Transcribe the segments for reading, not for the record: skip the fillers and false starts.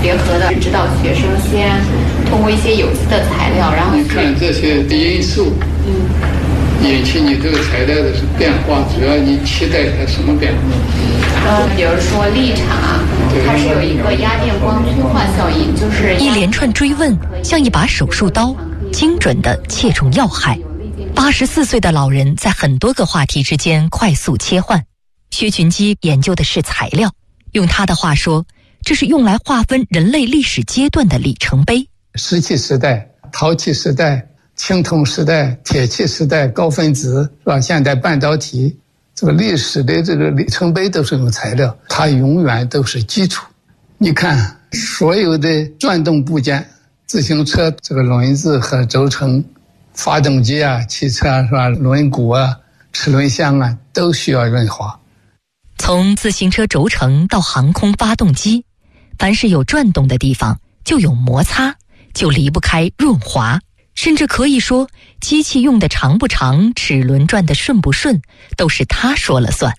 结合的指导学生先通过一些有机的材料，然后你看这些因素，引起你这个材料的变化，主要你期待它什么变化？ 比如说立场啊，它是有一个压电光催化效应，就是一连串追问像一把手术刀，精准地切中要害。84岁的老人在很多个话题之间快速切换。薛群基研究的是材料，用他的话说，这是用来划分人类历史阶段的里程碑。 石器时代、陶器时代、青铜时代、铁器时代、高分子是吧？现代半导体，这个历史的这个里程碑都是用材料，它永远都是基础。你看所有的转动部件，自行车这个轮子和轴承，发动机啊、汽车啊是吧？轮毂啊、齿轮箱啊，都需要润滑。 从自行车轴承到航空发动机，凡是有转动的地方就有摩擦，就离不开润滑。甚至可以说，机器用的长不长，齿轮转的顺不顺，都是他说了算。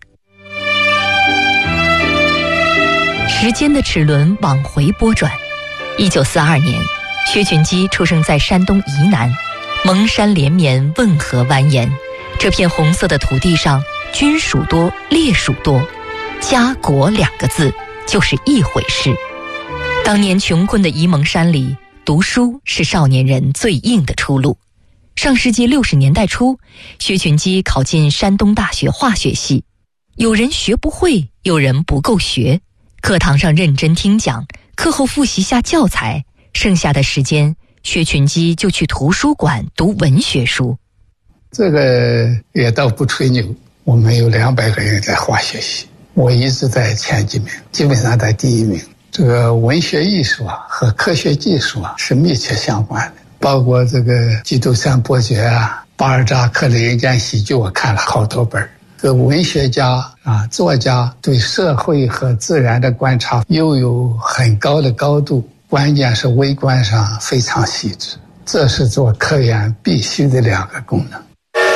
时间的齿轮往回拨转。1942年，薛群基出生在山东沂南，蒙山连绵，汶河蜿蜒。这片红色的土地上，军属多，烈属多，家国两个字就是一回事。当年穷困的沂蒙山里，读书是少年人最硬的出路。上世纪60年代初，薛群基考进山东大学化学系。有人学不会，有人不够学。课堂上认真听讲，课后复习下教材，剩下的时间，薛群基就去图书馆读文学书。 这个也倒不吹牛，我们有200个人在化学系，我一直在前几名，基本上在第1名。这个文学艺术啊和科学技术啊是密切相关的，包括这个基督山伯爵啊、巴尔扎克的人间喜剧，我看了好多本。这个文学家啊、作家对社会和自然的观察又有很高的高度，关键是微观上非常细致，这是做科研必须的2个功能。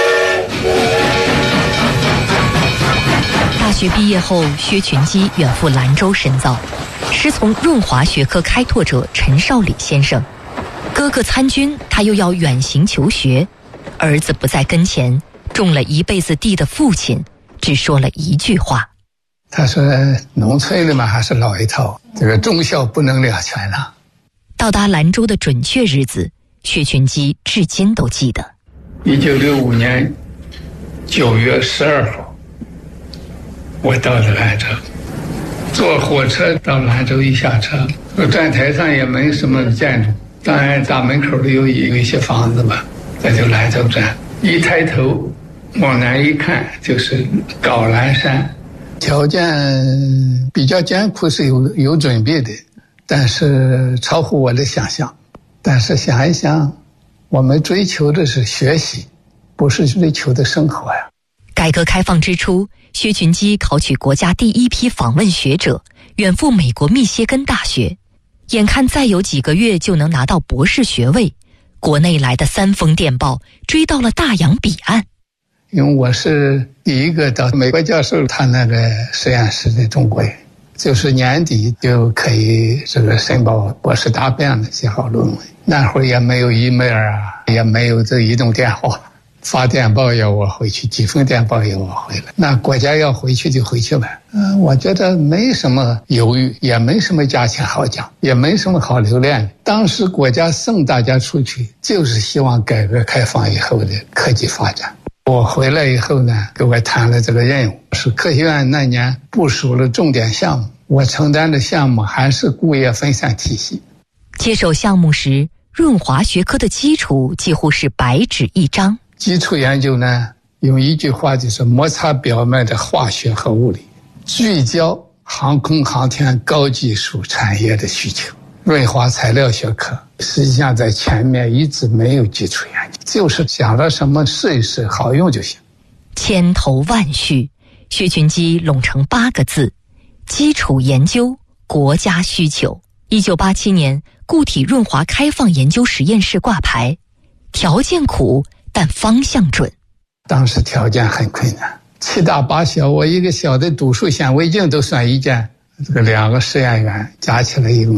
大学毕业后，薛群基远赴兰州深造，师从润滑学科开拓者陈少礼先生。哥哥参军，他又要远行求学，儿子不在跟前，种了一辈子地的父亲只说了一句话： 他说农村的嘛还是老一套，这个忠孝不能两全了。 到达兰州的准确日子，薛群基至今都记得。 1965年9月12号，我到了兰州，坐火车到兰州，一下车，站台上也没什么建筑，当然大门口里有一些房子吧，这就兰州站。一抬头往南一看，就是高兰山，条件比较艰苦，是有准备的，但是超乎我的想象。但是想一想，我们追求的是学习，不是追求的生活呀。 改革开放之初，薛群基考取国家第1批访问学者，远赴美国密歇根大学。眼看再有几个月就能拿到博士学位，国内来的3封电报追到了大洋彼岸。 因为我是第一个到美国教授他那个实验室的中国人，就是年底就可以这个申报博士答辩了，写好论文。那会儿也没有 email 啊，也没有这移动电话，发电报要我回去，几封电报要我回来。那国家要回去就回去呗。我觉得没什么犹豫，也没什么价钱好讲，也没什么好留恋的。当时国家送大家出去，就是希望改革开放以后的科技发展。我回来以后呢，给我谈了这个任务，是科学院那年部署了重点项目，我承担的项目还是固液分散体系。 接手项目时，润滑学科的基础几乎是白纸一张。 基础研究呢，用一句话就是摩擦表面的化学和物理，聚焦航空航天高技术产业的需求。润滑材料学科实际上在前面一直没有基础研究，就是想到什么试一试，好用就行。 千头万绪，薛群基拢成8个字：基础研究，国家需求。1987年，固体润滑开放研究实验室挂牌，条件苦，但方向准。 当时条件很困难，7大8小，我一个小的读数显微镜都算一件，这个2个实验员加起来一共